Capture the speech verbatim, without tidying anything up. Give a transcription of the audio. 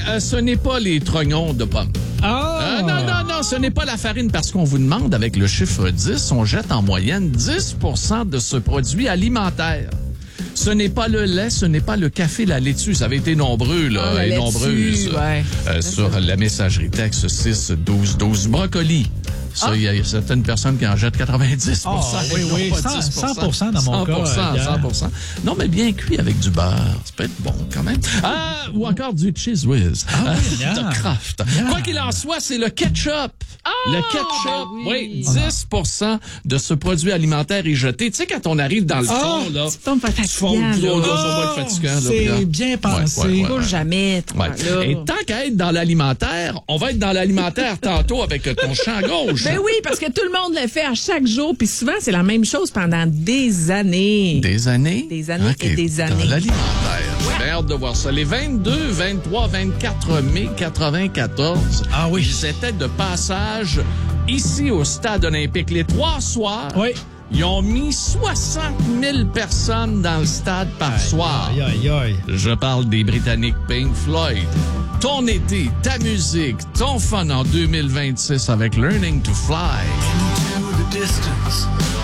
euh, ce n'est pas les trognons de pommes. Ah! Euh, non, non, non, ce n'est pas la farine parce qu'on vous demande, avec le chiffre dix, on jette en moyenne dix pour cent de ce produit alimentaire. Ce n'est pas le lait, ce n'est pas le café, la laitue. Ça avait été nombreux, là, Ah, la et laitue, nombreuses ouais. euh, sur la messagerie texte six douze douze. Brocoli. Ça, il ah. y a certaines personnes qui en jettent quatre-vingt-dix pour cent. Oh, oui, oui, pas cent, dix pour cent. cent pour cent dans mon cent pour cent, cas. cent pour cent. Non, mais bien cuit avec du beurre. Ça peut être bon quand même. Ah, ou encore du Cheese Whiz. Ah, euh, oui, yeah. de Kraft. Yeah. Quoi qu'il en soit, c'est le ketchup. Oh, le ketchup, oui. oui, dix pour cent de ce produit alimentaire est jeté. Tu sais, quand on arrive dans le Oh, fond, là, Tu tombes pas tu fonds, fatigant. là, là. ça va être fatigant. Là, C'est regarde. bien pensé. Ouais, ouais, ouais. Coule jamais, toi, Ouais. là. Et tant qu'à être dans l'alimentaire, on va être dans l'alimentaire tantôt avec ton champ gauche. Ben oui, parce que tout le monde le fait à chaque jour, puis souvent, c'est la même chose pendant des années. Des années? Des années Ok, et des années. Dans l'alimentaire. J'ai hâte de voir ça. Les vingt-deux, vingt-trois, vingt-quatre mai quatre-vingt-quatorze, Ah oui. ils étaient de passage ici au Stade olympique. Les trois soirs, Oui. ils ont mis soixante mille personnes dans le stade par soir. Aïe, aïe, aïe. Je parle des Britanniques Pink Floyd. Ton été, ta musique, ton fun en deux mille vingt-six avec Learning to Fly. Into the distance,